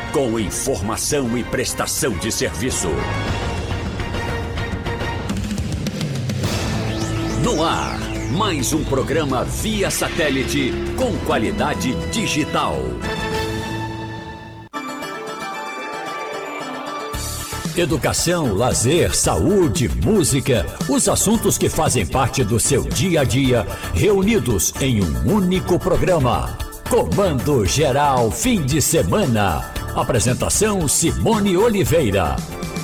com informação e prestação de serviço. No ar, mais um programa via satélite com qualidade digital. Educação, lazer, saúde, música, os assuntos que fazem parte do seu dia a dia, reunidos em um único programa. Comando Geral Fim de Semana. Apresentação Simone Oliveira.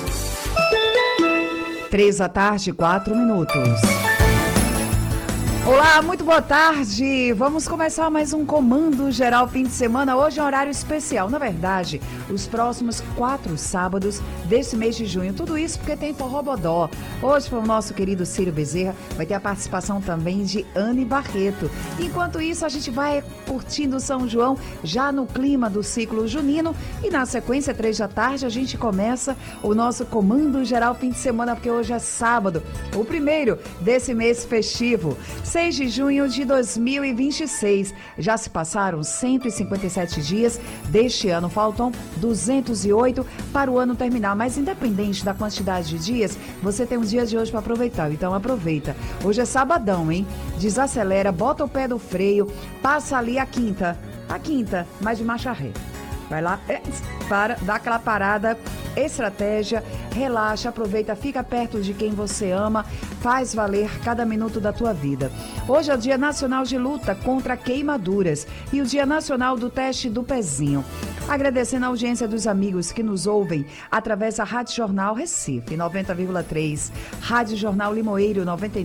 3h04. Olá, muito boa tarde. Vamos começar mais um Comando Geral Fim de Semana. Hoje é um horário especial. Na verdade, os próximos 4 sábados desse mês de junho. Tudo isso porque tem Forró Bodó. Hoje foi o nosso querido Círio Bezerra. Vai ter a participação também de Anne Barreto. Enquanto isso, a gente vai curtindo São João já no clima do ciclo junino. E na sequência, 3 da tarde, a gente começa o nosso Comando Geral Fim de Semana, porque hoje é sábado, o primeiro desse mês festivo. 6 de junho de 2026. Já se passaram 157 dias deste ano. Faltam 208 para o ano terminar. Mas independente da quantidade de dias, você tem os dias de hoje para aproveitar. Então aproveita. Hoje é sabadão, hein? Desacelera, bota o pé do freio, passa ali a quinta, mas de marcha ré. Vai lá, dá aquela parada, estratégia, relaxa, aproveita, fica perto de quem você ama, faz valer cada minuto da tua vida. Hoje é o Dia Nacional de Luta contra Queimaduras e o Dia Nacional do Teste do Pezinho. Agradecendo a audiência dos amigos que nos ouvem através da Rádio Jornal Recife, 90,3, Rádio Jornal Limoeiro,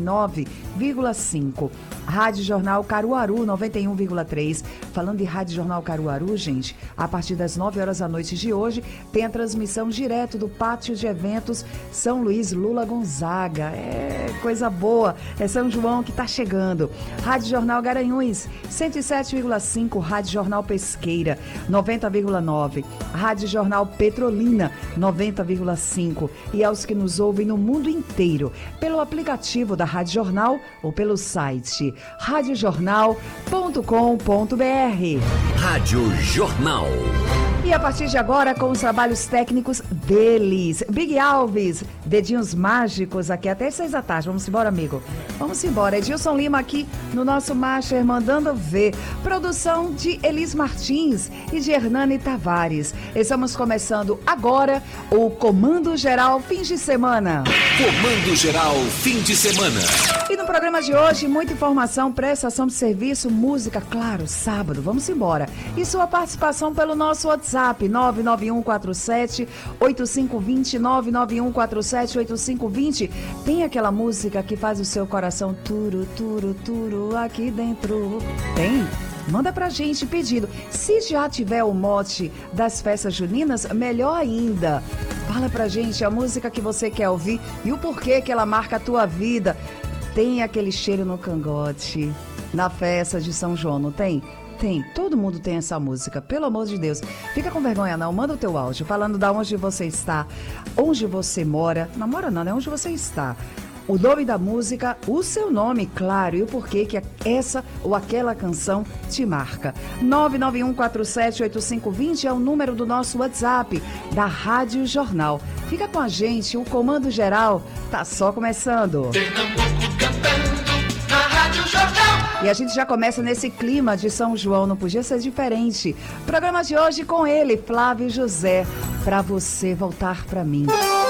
99,5, Rádio Jornal Caruaru, 91,3. Falando de Rádio Jornal Caruaru, gente, a partir das 9 horas da noite de hoje, tem a transmissão direto do Pátio de Eventos São Luís Lula Gonzaga. É coisa boa, é São João que está chegando. Rádio Jornal Garanhuns, 107,5, Rádio Jornal Pesqueira, 90,9, Rádio Jornal Petrolina, 90,5. E aos que nos ouvem no mundo inteiro, pelo aplicativo da Rádio Jornal ou pelo site radiojornal.com.br. Rádio Jornal. E a partir de agora, com os trabalhos técnicos deles, Big Alves, dedinhos mágicos aqui até 6 da tarde. Vamos embora, amigo? Vamos embora. Edilson Lima aqui no nosso Master Mandando Ver. Produção de Elis Martins e de Hernani Tavares. Estamos começando agora o Comando Geral Fim de Semana. Comando Geral Fim de Semana. E no programa de hoje, muita informação, prestação de serviço, música, claro, sábado. Vamos embora. E sua participação pelo nosso WhatsApp, 99147-8520, 99147-8520. Tem aquela música que faz o seu coração turu, turu, turu aqui dentro? Tem? Manda pra gente pedido. Se já tiver o mote das festas juninas, melhor ainda. Fala pra gente a música que você quer ouvir e o porquê que ela marca a tua vida. Tem aquele cheiro no cangote na festa de São João, não tem? Tem, todo mundo tem essa música, pelo amor de Deus. Fica com vergonha não, manda o teu áudio falando de onde você está, onde você mora. Não mora não, é onde você está. O nome da música, o seu nome, claro, e o porquê que essa ou aquela canção te marca. 991478520 é o número do nosso WhatsApp da Rádio Jornal. Fica com a gente, o Comando Geral tá só começando. Pernambuco cantando na Rádio Jornal. E a gente já começa nesse clima de São João, não podia ser diferente. Programa de hoje com ele, Flávio José, Pra Você Voltar Pra Mim.